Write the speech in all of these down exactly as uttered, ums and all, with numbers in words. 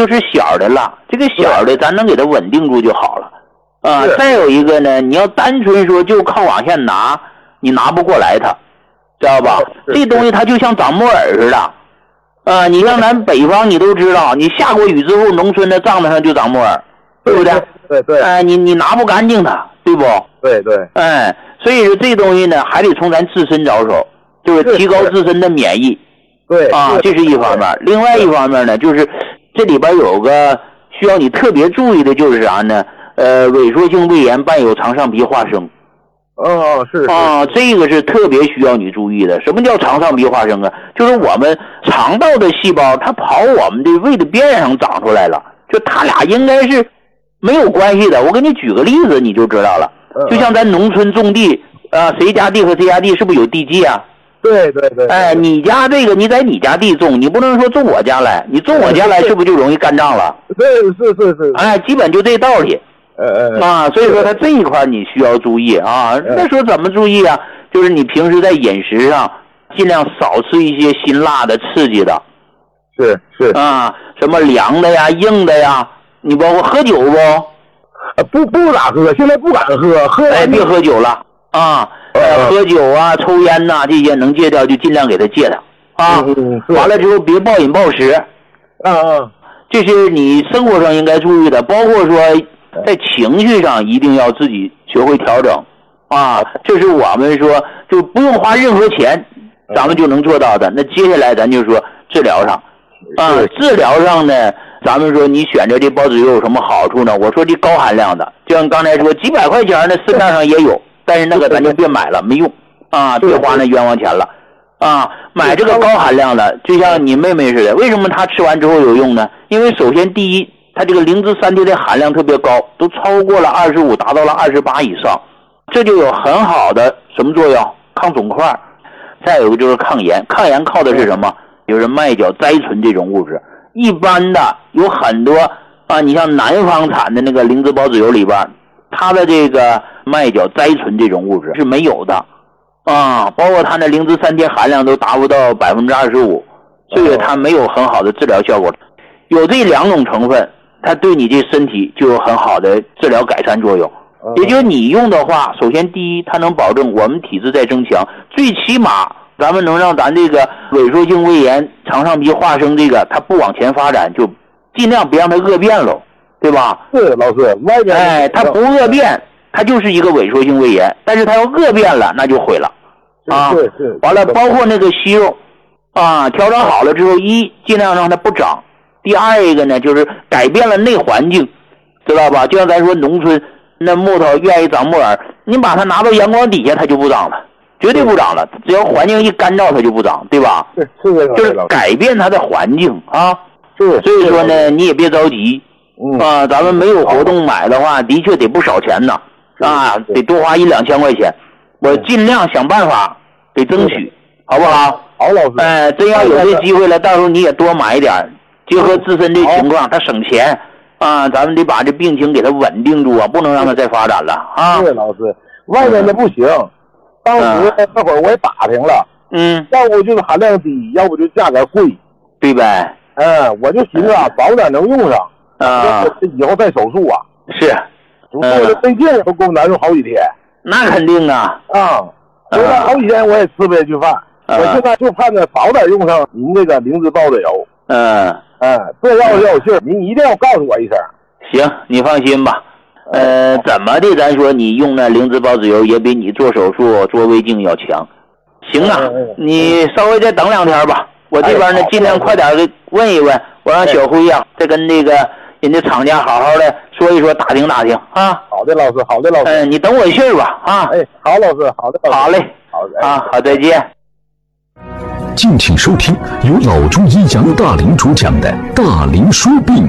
是小的了，这个小的咱能给它稳定住就好了啊。再有一个呢，你要单纯说就靠往下拿，你拿不过来它，知道吧？这东西它就像长木耳似的啊。你像咱北方你都知道，你下过雨之后，农村的帐子上就长木耳，对不对？ 对对。 哎，你你拿不干净它，对不？ 对对。 哎，所以说这东西呢，还得从咱自身着手，就是提高自身的免疫。 对啊，这是一方面。另外一方面呢，就是这里边有个需要你特别注意的，就是啥呢？呃，萎缩性胃炎伴有肠上皮化生。 哦，是啊，这个是特别需要你注意的。什么叫肠上皮化生啊？就是我们肠道的细胞，它跑我们的胃的边上长出来了，就它俩应该是没有关系的。我给你举个例子，你就知道了。就像咱农村种地啊，谁家地和谁家地是不是有地界啊？ 对对对。 哎，你家这个你在你家地种，你不能说种我家来，你种我家来是不是就容易干仗了？ 对，是是是。 哎，基本就这道理。 呃呃。 啊，所以说它这一块你需要注意啊。那说怎么注意啊？就是你平时在饮食上尽量少吃一些辛辣的、刺激的。 是是。 啊，什么凉的呀、硬的呀，你包括喝酒不？ 呃，不不咋喝，现在不敢喝，喝。 哎，别喝酒了啊。呃，喝酒啊、抽烟呐、啊，这些能戒掉就尽量给他戒掉啊。 嗯、 完了之后别暴饮暴食。 嗯嗯， 这是你生活上应该注意的，包括说在情绪上一定要自己学会调整啊。这是我们说就不用花任何钱，咱们就能做到的。那接下来咱就说治疗上啊，治疗上呢，咱们说你选择这孢子油有什么好处呢？我说这高含量的，就像刚才说几百块钱的市面上也有。但是那个咱就别买了，没用啊，别花那冤枉钱了啊！买这个高含量的，就像你妹妹似的，为什么她吃完之后有用呢？因为首先第一，它这个磷脂三萜的含量特别高，都超过了二十五，达到了二十八以上，这就有很好的什么作用？抗肿块。再有一个就是抗炎，抗炎靠的是什么？就是麦角甾醇这种物质。一般的有很多啊，你像南方产的那个灵芝孢子油里边，它的这个麦角甾醇这种物质是没有的啊，包括它的磷脂三萜含量都达不到百分之二十五，所以它没有很好的治疗效果。有这两种成分，它对你这身体就有很好的治疗改善作用。也就是你用的话，首先第一，它能保证我们体质在增强，最起码咱们能让咱这个萎缩性胃炎、肠上皮化生这个它不往前发展，就尽量别让它恶变喽。对吧？ 是老师，外边哎，它不恶变，它就是一个萎缩性胃炎，但是它要恶变了，那就毁了啊！ 是是。 完了，包括那个息肉啊，调整好了之后，一尽量让它不长；第二一个呢，就是改变了内环境，知道吧？就像咱说农村那木头愿意长木耳，你把它拿到阳光底下，它就不长了，绝对不长了。只要环境一干燥，它就不长，对吧？ 是是， 就是改变它的环境啊。 是。 所以说呢，你也别着急。 嗯啊，咱们没有活动买的话，的确得不少钱呢，啊，得多花一两千块钱。我尽量想办法给争取，好不好？ 好，老师。 哎，真要有这机会了，到时候你也多买一点，结合自身这情况，它省钱啊。咱们得把这病情给它稳定住啊，不能让它再发展了啊。 对，老师，外面的不行。当时那会儿我也打听了， 嗯， 要不就是含量低，要不就价格贵， 对呗？ 嗯，我就寻思啊，早点能用上。 啊， 以后再手术啊， 是， 做的费劲都够难受好几天。 那肯定啊， 啊，做了好几天我也吃不下去饭， 我现在就盼着早点用上您这个灵芝孢子油。 嗯嗯，这要是要有信儿，您一定要告诉我一声。 行，你放心吧。呃，怎么的？咱说你用那灵芝孢子油也比你做手术做胃镜要强。行啊，你稍微再等两天吧。我这边呢，尽量快点给问一问，我让小辉呀，再跟那个人家厂家好好的说一说，打听打听啊。 好的，老师，好的，老师。 嗯，你等我信儿吧啊。 哎，好，老师，好的， 好嘞， 好的啊，好，再见。 敬请收听由老中医杨大林主讲的《大林说病》。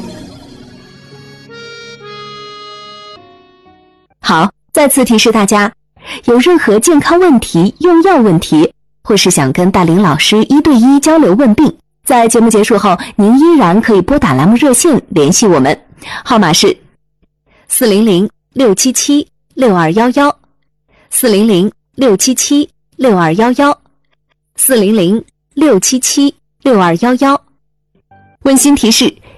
好，再次提示大家，有任何健康问题、用药问题，或是想跟大林老师一对一交流问病，在节目结束后，您依然可以拨打栏目热线联系我们，号码是四零零六七七六二幺幺，四零零六七七六二幺幺，四零零六七七六二幺幺。温馨提示：